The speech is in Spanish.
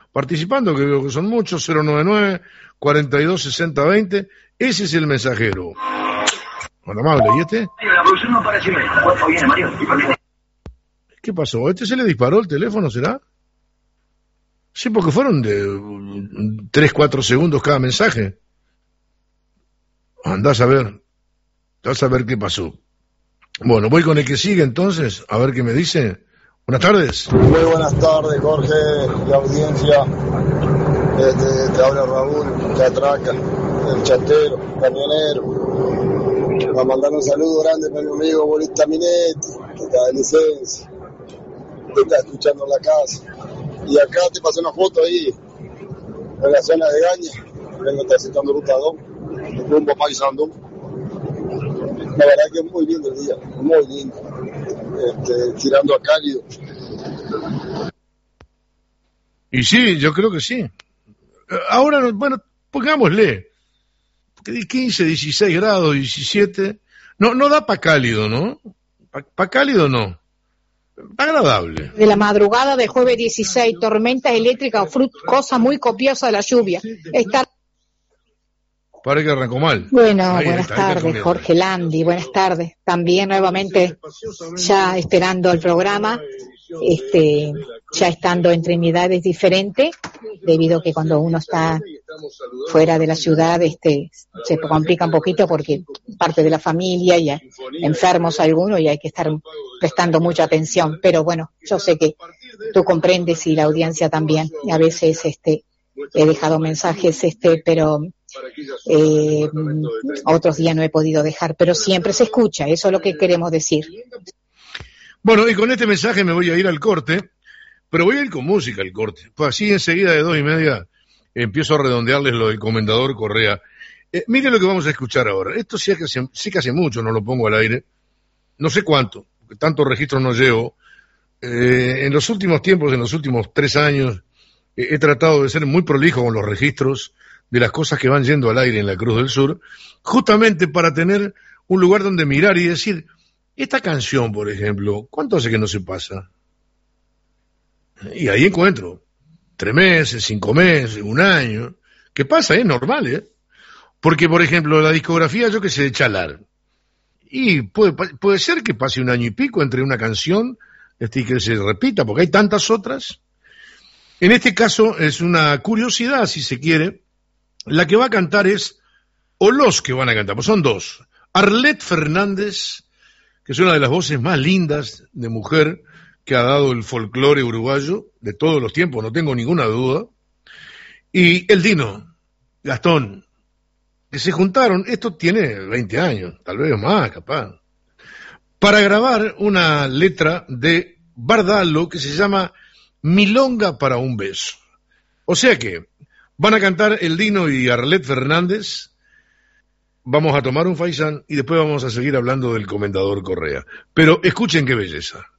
participando, que veo que son muchos, 099-426020, ese es el mensajero. Bueno, amable, ¿y este? La producción no aparece. Viene, Mario. ¿Qué pasó? ¿Este se le disparó el teléfono, será? Sí, porque fueron de 3-4 segundos cada mensaje. Andás a ver qué pasó. Bueno, voy con el que sigue entonces, a ver qué me dice. Buenas tardes. Muy buenas tardes, Jorge, de audiencia. Te habla Raúl, que atraca, el chatero, camionero. A mandar un saludo grande para mi amigo Boris Minetti, que está de licencia, que está escuchando en la casa. Y acá te pasé una foto ahí, en la zona de Gaña, vengo transitando ruta 2, rumbo a Paysandú. La verdad que es muy lindo el día, muy lindo, tirando a cálido. Y sí, yo creo que sí. Ahora, bueno, pongámosle, 15, 16 grados, 17, no da para cálido, ¿no? Para cálido no. Agradable. De la madrugada de jueves 16, tormenta eléctrica o cosa muy copiosa de la lluvia. Parece que arrancó mal. Bueno, buenas tardes, Jorge Landi, buenas tardes. También nuevamente ya esperando el programa, ya estando en Trinidad es diferente, debido a que cuando uno está fuera de la ciudad, se complica un poquito porque parte de la familia y enfermos algunos y hay que estar prestando mucha atención. Pero bueno, yo sé que tú comprendes y la audiencia también. A veces he dejado mensajes, pero otros días no he podido dejar, pero siempre se escucha, eso es lo que queremos decir. Bueno, y con este mensaje me voy a ir al corte, pero voy a ir con música al corte, pues así enseguida de 2:30 empiezo a redondearles lo del Comendador Correa. Miren lo que vamos a escuchar ahora, esto sí que hace mucho no lo pongo al aire, no sé cuánto, porque tantos registros no llevo. En los últimos tiempos, en los últimos 3 años, he tratado de ser muy prolijo con los registros de las cosas que van yendo al aire en la Cruz del Sur, justamente para tener un lugar donde mirar y decir, esta canción, por ejemplo, ¿cuánto hace que no se pasa? Y ahí encuentro 3 meses, 5 meses, 1 año, ¿qué pasa? Es normal, porque, por ejemplo, la discografía, yo que sé, de Chalar, y puede ser que pase 1 año y pico entre una canción y que se repita, porque hay tantas otras. En este caso es una curiosidad, si se quiere. La que va a cantar o los que van a cantar, pues son 2. Arlette Fernández, que es una de las voces más lindas de mujer que ha dado el folclore uruguayo de todos los tiempos, no tengo ninguna duda. Y el Dino, Gastón, que se juntaron, esto tiene 20 años, tal vez más, capaz, para grabar una letra de Bardalo que se llama Milonga para un beso. O sea que van a cantar el Dino y Arlette Fernández, vamos a tomar un faisán y después vamos a seguir hablando del Comendador Correa. Pero escuchen qué belleza.